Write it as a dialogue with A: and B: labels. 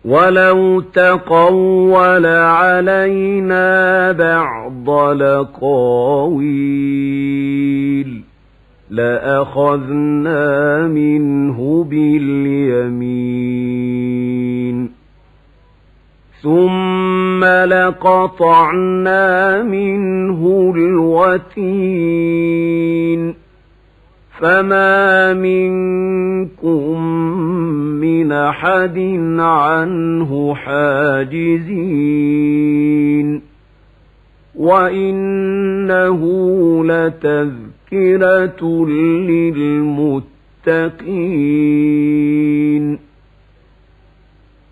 A: ولو تقول علينا بعض الأقاويل لأخذنا منه باليمين ثم لقطعنا منه الوتين فما منكم من أحد عنه حاجزين وإنه لتذكرة للمتقين